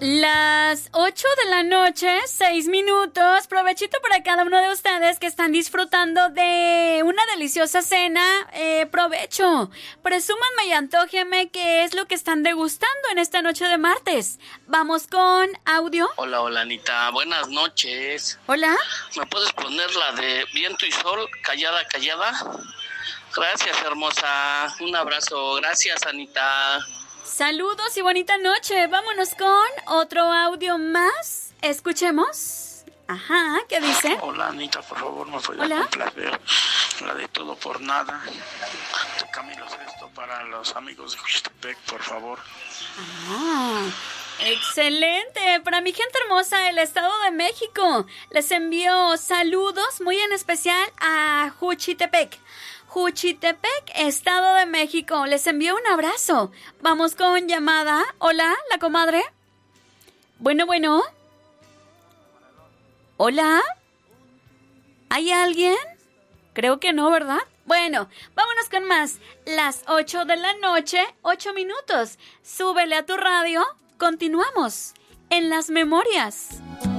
Las 8 de la noche, 6 minutos. Provechito para cada uno de ustedes que están disfrutando de una deliciosa cena. Provecho. Presúmanme y antójenme qué es lo que están degustando en esta noche de martes. Vamos con audio. Hola, hola, Anita. Buenas noches. Hola. ¿Me puedes poner la de Viento y Sol, Callada, Callada? Gracias, hermosa. Un abrazo. Gracias, Anita. Saludos y bonita noche. Vámonos con otro audio más. Escuchemos. Ajá, ¿qué dice? Hola, Anita, por favor, me voy a complacer la de Todo por Nada de Camilo Sesto para los amigos de Juchitepec, por favor. Ah, excelente. Para mi gente hermosa del Estado de México, les envío saludos muy en especial a Juchitepec. Juchitepec, Estado de México. Les envío un abrazo. Vamos con llamada. Hola, la comadre. Bueno. Hola. ¿Hay alguien? Creo que no, ¿verdad? Bueno, vámonos con más. Las 8 de la noche, 8 minutos. Súbele a tu radio. Continuamos en Las Memorias.